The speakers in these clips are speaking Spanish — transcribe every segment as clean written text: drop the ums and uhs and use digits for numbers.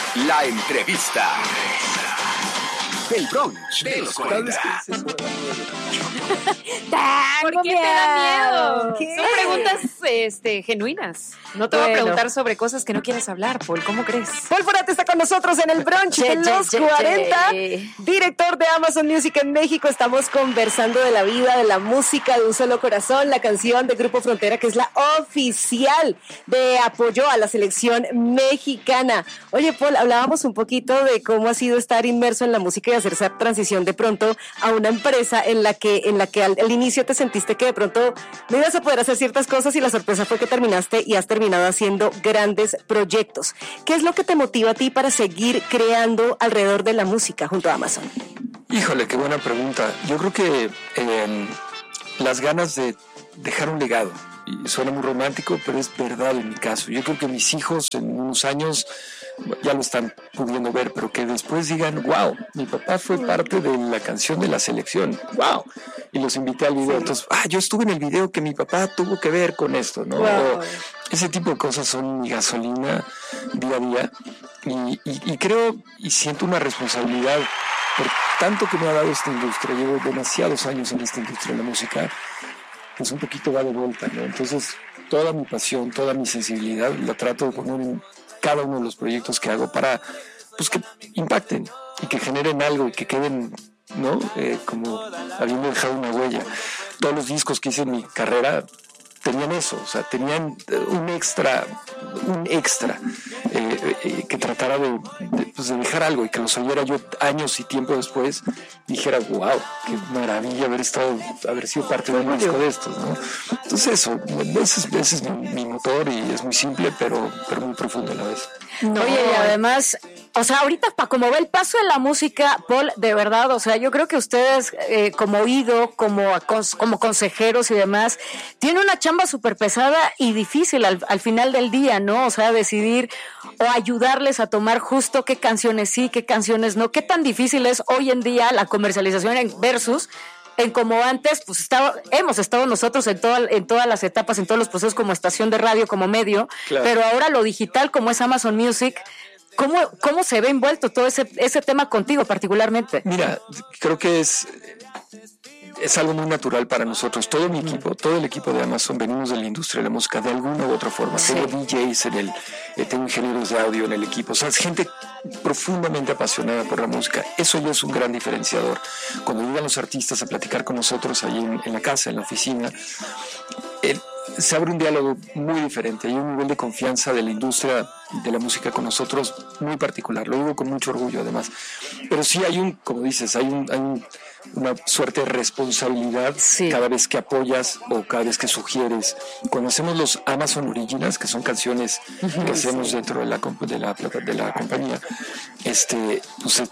La entrevista. El brunch de los 40. ¿Por qué te da miedo? ¿Qué? Son preguntas genuinas. No te voy a preguntar sobre cosas que no quieres hablar, Paul. ¿Cómo crees? Paul Forate está con nosotros en el brunch de los 40, director de Amazon Music en México. Estamos conversando de la vida, de la música de Un Solo Corazón, la canción de Grupo Frontera, que es la oficial de apoyo a la selección mexicana. Oye, Paul, hablábamos un poquito de cómo ha sido estar inmerso en la música y hacer esa transición de pronto a una empresa en la que al inicio te sentiste que de pronto no ibas a poder hacer ciertas cosas y la sorpresa fue que terminaste y has terminado haciendo grandes proyectos. ¿Qué es lo que te motiva a ti para seguir creando alrededor de la música junto a Amazon? Híjole, qué buena pregunta. Yo creo que las ganas de dejar un legado. Y suena muy romántico, pero es verdad en mi caso. Yo creo que mis hijos en unos años ya lo están pudiendo ver, pero que después digan, wow, mi papá fue parte de la canción de la selección, wow, y los invité al video. Entonces, yo estuve en el video que mi papá tuvo que ver con esto, ¿no? Wow. Ese tipo de cosas son mi gasolina día a día, y creo y siento una responsabilidad por tanto que me ha dado esta industria. Llevo demasiados años en esta industria de la música, pues un poquito va de vuelta, ¿no? Entonces, toda mi pasión, toda mi sensibilidad la trato de poner en cada uno de los proyectos que hago para, pues, que impacten y que generen algo y que queden, ¿no? Como habiendo dejado una huella. Todos los discos que hice en mi carrera tenían eso, o sea, tenían un extra que tratara de dejar algo y que los oyera yo años y tiempo después, dijera, wow, qué maravilla haber sido parte de un disco de estos, ¿no? Entonces eso, ese es mi motor, y es muy simple, pero muy profundo a la vez. No. Oye, y además, o sea, ahorita como ve el paso de la música, Paul, de verdad, o sea, yo creo que ustedes como oído, como consejeros y demás, tienen una chamba súper pesada y difícil al final del día, ¿no? O sea, decidir o ayudarles a tomar justo qué canciones sí, qué canciones no, qué tan difícil es hoy en día la comercialización versus en como antes, pues hemos estado nosotros en todas las etapas, en todos los procesos, como estación de radio, como medio, claro. Pero ahora lo digital, como es Amazon Music, ¿cómo se ve envuelto todo ese tema contigo particularmente? Mira, creo que es algo muy natural para nosotros. Todo mi equipo, todo el equipo de Amazon, venimos de la industria de la música de alguna u otra forma. Sí. Tengo DJs tengo ingenieros de audio en el equipo. O sea, es gente profundamente apasionada por la música. Eso ya es un gran diferenciador. Cuando llegan los artistas a platicar con nosotros ahí en la casa, en la oficina, se abre un diálogo muy diferente. Hay un nivel de confianza de la industria de la música con nosotros muy particular. Lo digo con mucho orgullo, además. Pero sí como dices, hay una suerte de responsabilidad, sí, cada vez que apoyas o cada vez que sugieres. Cuando hacemos los Amazon Originals, que son canciones que hacemos dentro de la compañía, pues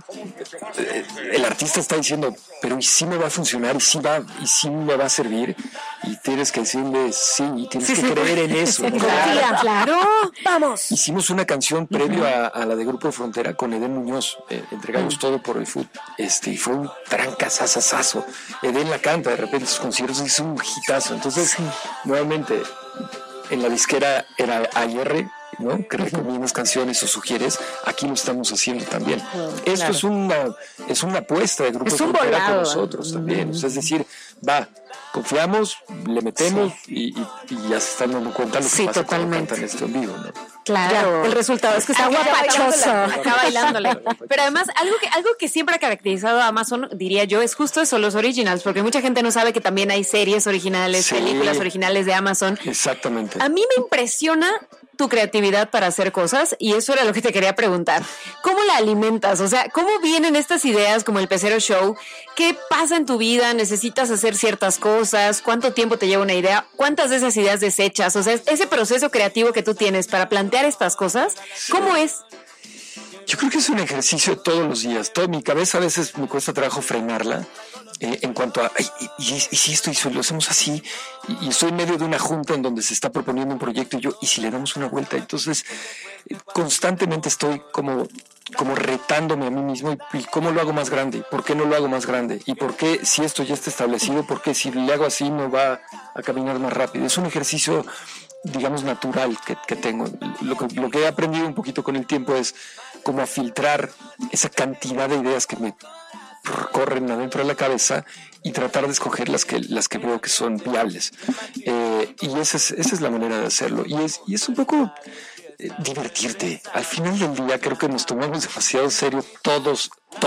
el artista está diciendo, pero ¿y si me va a funcionar? ¿Y si me va a servir? Y tienes que decirle sí, y tienes que creer en eso, ¿no? Claro, vamos. Hicimos una canción previo a la de Grupo Frontera con Eden Muñoz, entregamos todo por el food, y fue un trancazazazazo. Eden la canta de repente en sus conciertos, hizo un hitazo. Entonces, nuevamente, en la disquera era AR, ¿no? Que recomiendas canciones o sugieres, aquí lo estamos haciendo también. Esto es una apuesta de Grupo Frontera con nosotros también. O sea, es decir, confiamos, le metemos, sí, y ya se están dando cuenta lo que pasa totalmente cuando cantan esto en vivo, ¿no? Claro, el resultado es que está guapachoso. Está bailándole. Pero además, algo que siempre ha caracterizado a Amazon, diría yo, es justo eso, los originals, porque mucha gente no sabe que también hay series originales, sí, películas originales de Amazon. Exactamente. A mí me impresiona tu creatividad para hacer cosas, y eso era lo que te quería preguntar. ¿Cómo la alimentas? O sea, ¿cómo vienen estas ideas como el Pecero Show? ¿Qué pasa en tu vida? ¿Necesitas hacer ciertas cosas? ¿Cuánto tiempo te lleva una idea? ¿Cuántas de esas ideas desechas? O sea, ese proceso creativo que tú tienes para plantear estas cosas, ¿cómo es? Yo creo que es un ejercicio todos los días. Mi cabeza a veces me cuesta trabajo frenarla. En cuanto a, y si esto y lo hacemos así, y estoy en medio de una junta en donde se está proponiendo un proyecto, y si le damos una vuelta, entonces constantemente estoy como retándome a mí mismo, y cómo lo hago más grande, por qué no lo hago más grande, y por qué si esto ya está establecido, por qué si le hago así no va a caminar más rápido. Es un ejercicio digamos, natural que tengo. Lo que he aprendido un poquito con el tiempo es como a filtrar esa cantidad de ideas que me corren adentro de la cabeza y tratar de escoger las que veo que son viables. Y esa es la manera de hacerlo. Y es un poco divertirte. Al final del día creo que nos tomamos demasiado serio todo.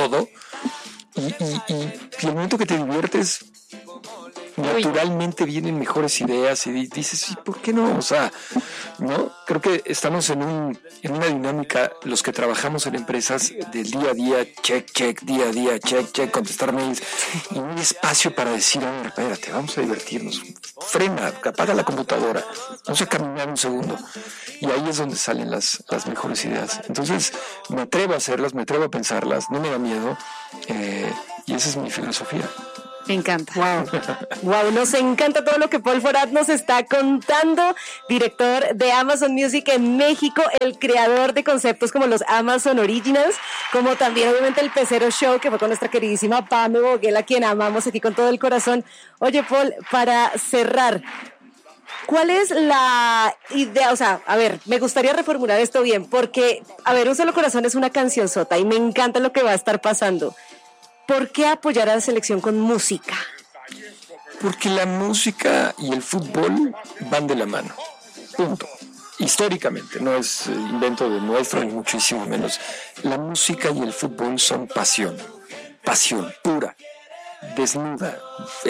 Y el momento que te diviertes, naturalmente vienen mejores ideas y dices, ¿y por qué no? O sea, ¿no? Creo que estamos en una dinámica, los que trabajamos en empresas, del día a día, check, día a día, check, contestar mails, y un espacio para decir, a ver, espérate, vamos a divertirnos, frena, apaga la computadora, vamos a caminar un segundo. Y ahí es donde salen las mejores ideas. Entonces, me atrevo a hacerlas, me atrevo a pensarlas, no me da miedo, y esa es mi filosofía. Me encanta. Wow, nos encanta todo lo que Paul Forat nos está contando, director de Amazon Music en México, el creador de conceptos como los Amazon Originals, como también obviamente el Pecero Show, que fue con nuestra queridísima Pame Boguel, a quien amamos aquí con todo el corazón. Oye, Paul, para cerrar, ¿cuál es la idea? O sea, a ver, me gustaría reformular esto bien, porque, a ver, Un Solo Corazón es una cancionzota y me encanta lo que va a estar pasando. ¿Por qué apoyar a la selección con música? Porque la música y el fútbol van de la mano. Punto. Históricamente, no es invento de nuestro, ni muchísimo menos. La música y el fútbol son pasión pura, desnuda,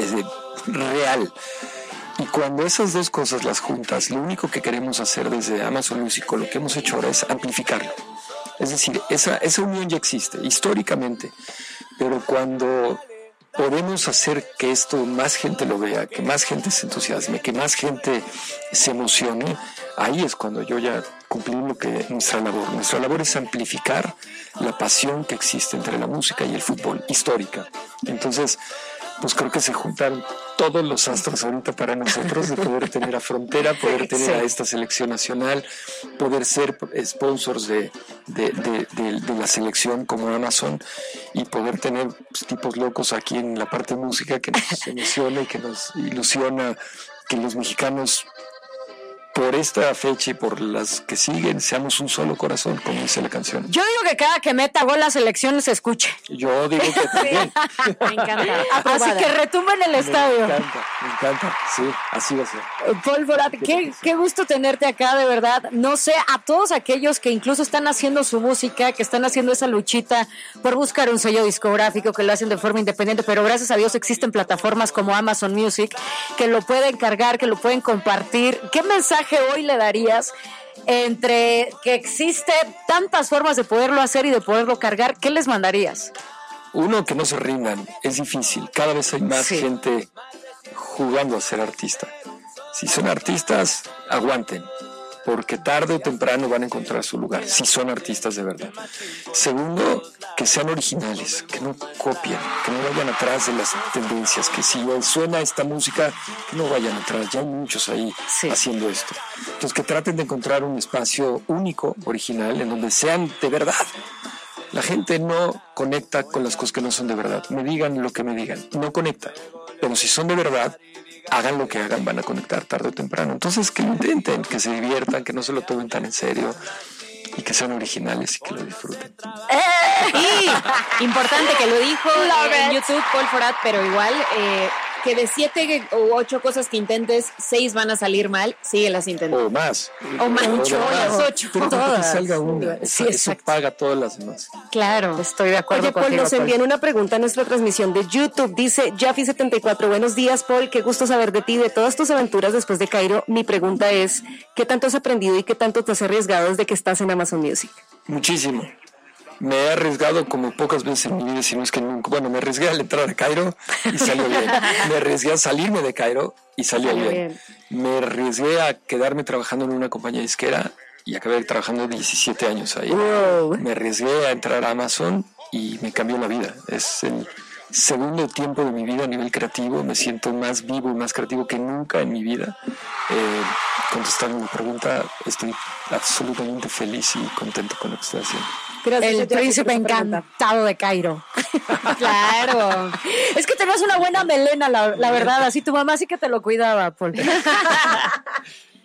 real. Y cuando esas dos cosas las juntas, lo único que queremos hacer desde Amazon Music, lo que hemos hecho ahora es amplificarlo. Es decir, esa unión ya existe históricamente, pero cuando podemos hacer que esto más gente lo vea, que más gente se entusiasme, que más gente se emocione, ahí es cuando yo ya cumplí nuestra labor. Nuestra labor es amplificar la pasión que existe entre la música y el fútbol, histórica. Entonces, pues creo que se juntaron todos los astros ahorita para nosotros de poder tener a Frontera, poder tener a esta selección nacional, poder ser sponsors de la selección como Amazon y poder tener tipos locos aquí en la parte de música que nos emociona y que nos ilusiona que los mexicanos, por esta fecha y por las que siguen, seamos un solo corazón, como dice la canción. Yo digo que cada que meta gol la selección se escuche. Yo digo que también. Me encanta. Así que retumba en el estadio. Me encanta. Sí, así va a ser. Paul Forat, qué gusto tenerte acá, de verdad. No sé, a todos aquellos que incluso están haciendo su música, que están haciendo esa luchita por buscar un sello discográfico, que lo hacen de forma independiente, pero gracias a Dios existen plataformas como Amazon Music que lo pueden cargar, que lo pueden compartir. ¿Qué mensaje hoy le darías entre que existe tantas formas de poderlo hacer y de poderlo cargar? ¿Qué les mandarías? Uno, que no se rindan, es difícil, cada vez hay más gente jugando a ser artista. Si son artistas, aguanten, porque tarde o temprano van a encontrar su lugar, si son artistas de verdad. Segundo, que sean originales, que no copien, que no vayan atrás de las tendencias, que si suena esta música, que no vayan atrás, ya hay muchos ahí haciendo esto. Entonces, que traten de encontrar un espacio único, original, en donde sean de verdad. La gente no conecta con las cosas que no son de verdad. Me digan lo que me digan, no conecta. Pero si son de verdad, hagan lo que hagan, van a conectar tarde o temprano. Entonces, que lo intenten, que se diviertan, que no se lo tomen tan en serio y que sean originales y que lo disfruten. Y importante que lo dijo en YouTube Paul Forat, pero igual que de 7 u 8 cosas que intentes, 6 van a salir mal, síguelas intentando. O más. O más, las 8. Pero todas. que salga una. Eso paga todas las demás. Claro. Estoy de acuerdo Oye, Paul, contigo, nos envían una pregunta a nuestra transmisión de YouTube. Dice Jaffi74, buenos días, Paul, qué gusto saber de ti, de todas tus aventuras después de Cairo. Mi pregunta es, ¿qué tanto has aprendido y qué tanto te has arriesgado desde que estás en Amazon Music? Muchísimo. Me he arriesgado como pocas veces en mi vida, si no es que nunca. Bueno, me arriesgué al entrar a Cairo y salió bien. Me arriesgué a salirme de Cairo y salió bien. Me arriesgué a quedarme trabajando en una compañía disquera y acabé trabajando 17 años ahí. Wow. Me arriesgué a entrar a Amazon y me cambió la vida. Es el segundo tiempo de mi vida a nivel creativo. Me siento más vivo y más creativo que nunca en mi vida. Contestando mi pregunta, estoy absolutamente feliz y contento con lo que estoy haciendo. Gracias, El Jaffi, príncipe por esa pregunta. encantado de Cairo. Claro. Es que tenías una buena melena, la verdad. Así tu mamá sí que te lo cuidaba, Paul.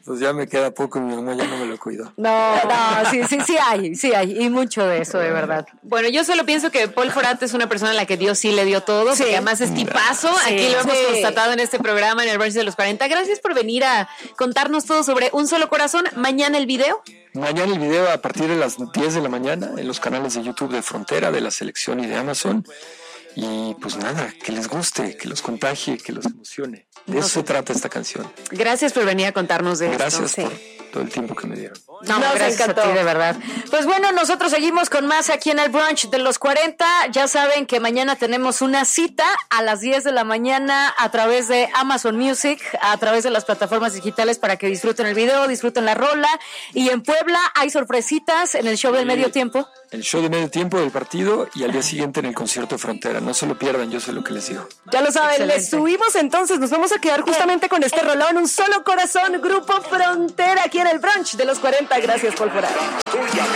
Pues ya me queda poco y mi mamá ya no me lo cuidó. No, sí hay, y mucho de eso, de verdad. Bueno, yo solo pienso que Paul Forat es una persona a la que Dios sí le dio todo, porque además es tipazo. Aquí lo hemos constatado en este programa, en el Brunch de los 40. Gracias por venir a contarnos todo sobre Un Solo Corazón. Mañana el video. Mañana el video a partir de las 10 de la mañana en los canales de YouTube de Frontera, de La Selección y de Amazon. Y pues nada, que les guste, que los contagie, que los emocione. De eso se trata esta canción. Gracias por venir a contarnos de esto. Gracias por todo el tiempo que me dieron. No, gracias a ti, de verdad. Pues bueno, nosotros seguimos con más aquí en el Brunch de los 40. Ya saben que mañana tenemos una cita a las 10 de la mañana a través de Amazon Music, a través de las plataformas digitales para que disfruten el video, disfruten la rola. Y en Puebla hay sorpresitas en el show del medio tiempo. El show de medio tiempo del partido y al día siguiente en el concierto de Frontera. No se lo pierdan, yo sé lo que les digo. Ya lo saben, Excelente. les subimos entonces, nos vamos a quedar justamente con este rolón, Un Solo Corazón, Grupo Frontera, aquí en el Brunch de los 40. Gracias, Paul Forat.